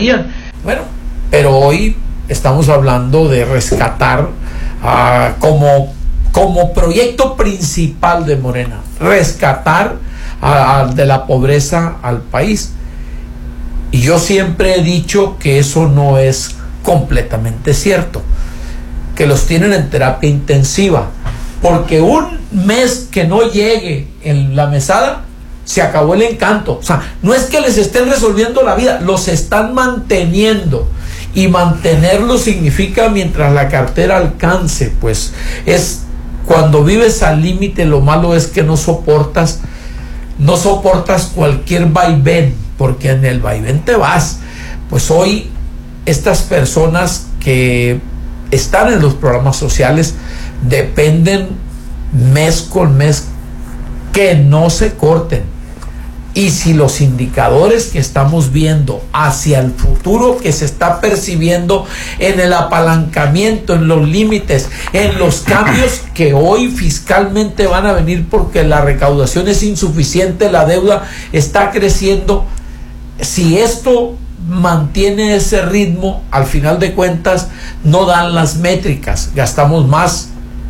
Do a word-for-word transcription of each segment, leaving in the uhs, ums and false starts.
traían. Bueno, pero hoy estamos hablando de rescatar uh, como, como proyecto principal de Morena, rescatar uh, de la pobreza al país. Y yo siempre he dicho que eso no es completamente cierto, que los tienen en terapia intensiva, porque un mes que no llegue en la mesada, se acabó el encanto. O sea, no es que les estén resolviendo la vida, los están manteniendo, y mantenerlo significa mientras la cartera alcance. Pues es cuando vives al límite, lo malo es que no soportas no soportas cualquier vaivén, porque en el vaivén te vas. Pues hoy estas personas que están en los programas sociales dependen mes con mes que no se corten. Y si los indicadores que estamos viendo hacia el futuro, que se está percibiendo en el apalancamiento, en los límites, en los cambios que hoy fiscalmente van a venir porque la recaudación es insuficiente, la deuda está creciendo, si esto mantiene ese ritmo, al final de cuentas no dan las métricas, gastamos más,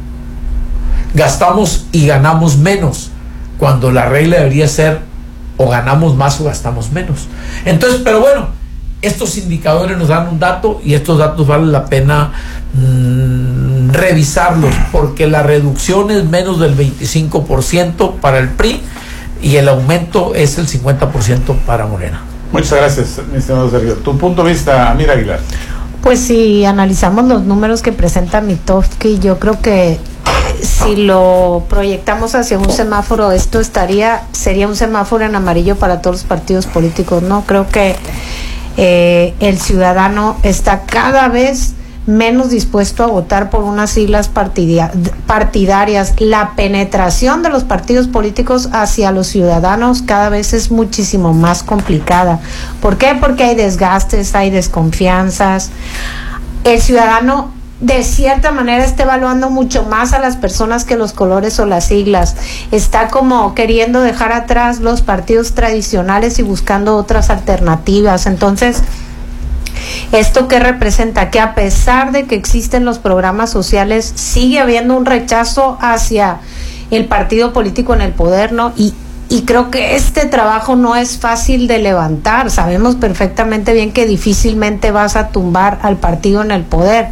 gastamos y ganamos menos, cuando la regla debería ser o ganamos más o gastamos menos. Entonces, pero bueno, estos indicadores nos dan un dato, y estos datos vale la pena mmm, revisarlos, porque la reducción es menos del veinticinco por ciento para el P R I y el aumento es el cincuenta por ciento para Morena. Muchas gracias, mi estimado Sergio. Tu punto de vista, Amira Aguilar. Pues si analizamos los números que presenta Mitofsky, yo creo que si lo proyectamos hacia un semáforo, esto estaría sería un semáforo en amarillo para todos los partidos políticos, ¿no? Creo que eh, el ciudadano está cada vez menos dispuesto a votar por unas siglas partidia, partidarias. La penetración de los partidos políticos hacia los ciudadanos cada vez es muchísimo más complicada. ¿Por qué? Porque hay desgastes, hay desconfianzas. El ciudadano de cierta manera está evaluando mucho más a las personas que los colores o las siglas. Está como queriendo dejar atrás los partidos tradicionales y buscando otras alternativas. Entonces, ¿esto qué representa? Que a pesar de que existen los programas sociales, sigue habiendo un rechazo hacia el partido político en el poder, ¿no? Y, y creo que este trabajo no es fácil de levantar. Sabemos perfectamente bien que difícilmente vas a tumbar al partido en el poder,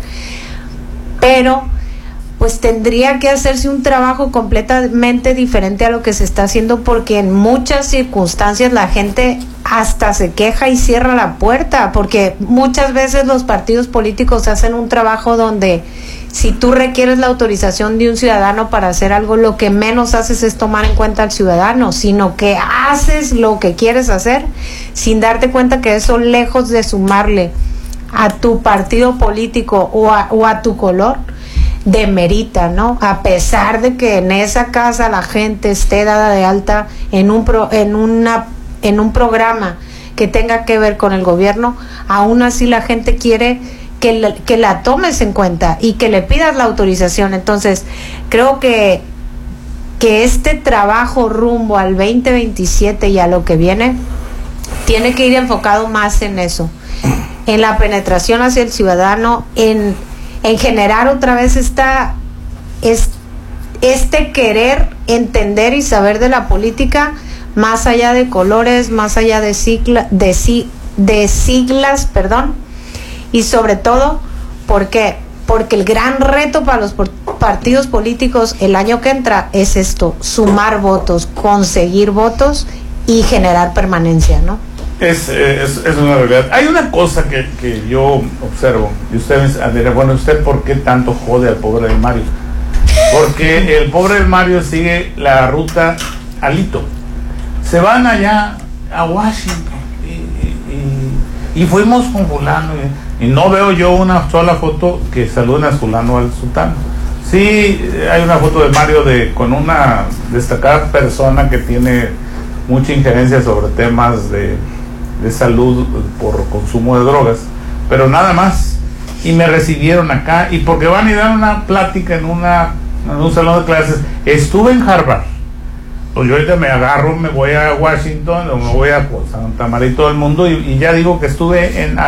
pero pues tendría que hacerse un trabajo completamente diferente a lo que se está haciendo, porque en muchas circunstancias la gente hasta se queja y cierra la puerta, porque muchas veces los partidos políticos hacen un trabajo donde si tú requieres la autorización de un ciudadano para hacer algo, lo que menos haces es tomar en cuenta al ciudadano, sino que haces lo que quieres hacer sin darte cuenta que eso, lejos de sumarle a tu partido político o a, o a tu color, demerita, ¿no? A pesar de que en esa casa la gente esté dada de alta en un pro, en una en un programa que tenga que ver con el gobierno, aún así la gente quiere que la, que la tomes en cuenta y que le pidas la autorización. Entonces, creo que que este trabajo rumbo al veinte veintisiete y a lo que viene tiene que ir enfocado más en eso, en la penetración hacia el ciudadano, en, en generar otra vez esta, es, este querer entender y saber de la política más allá de colores, más allá de, sigla, de, de siglas, perdón, y sobre todo, ¿por qué? Porque el gran reto para los partidos políticos el año que entra es esto, sumar votos, conseguir votos y generar permanencia, ¿no? Es, es, es una realidad. Hay una cosa que, que yo observo, y ustedes dirán, bueno, ¿usted por qué tanto jode al pobre del Mario? Porque el pobre del Mario sigue la ruta Alito. Se van allá a Washington y, y, y fuimos con fulano y, y no veo yo una sola foto que saluden a fulano al sultano. Sí, hay una foto de Mario de con una destacada persona que tiene mucha injerencia sobre temas de de salud por consumo de drogas, pero nada más. Y me recibieron acá, y porque van y dan una plática en una en un salón de clases. Estuve en Harvard, pues yo ahorita me agarro, me voy a Washington o me voy a Santa María y todo el mundo, y, y ya digo que estuve en